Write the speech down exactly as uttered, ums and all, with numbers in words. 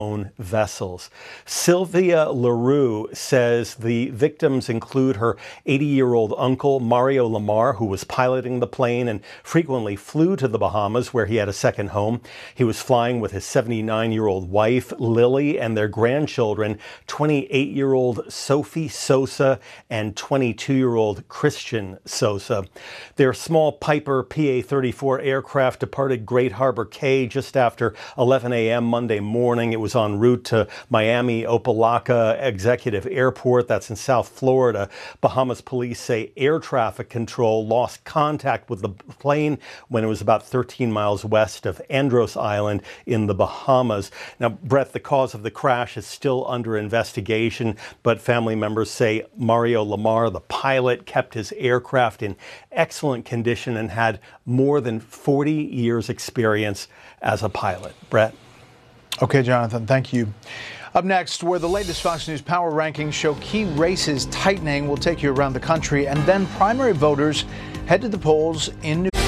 own vessels. Sylvia LaRue says the victims include her eighty-year-old uncle, Mario Lamar, who was piloting the plane and frequently flew to the Bahamas, where he had a second home. He was flying with his seventy-nine-year-old wife, Lily, and their grandchildren, twenty-eight-year-old Sophie Sosa and twenty-two-year-old Christian Sosa. Their small Piper P A thirty-four aircraft departed Great Harbor Cay just after eleven a m Monday morning. It was en route to Miami Opa-locka Executive Airport, that's in South Florida. Bahamas police say air traffic control lost contact with the plane when it was about thirteen miles west of Andros Island in the Bahamas. Now, Brett, the cause of the crash is still under investigation, but family members say Mario Lamar, the pilot, kept his aircraft in excellent condition and had more than forty years experience as a pilot. Brett? Okay, Jonathan, thank you. Up next, where the latest Fox News Power rankings show key races tightening, we'll take you around the country, and then primary voters head to the polls in New York.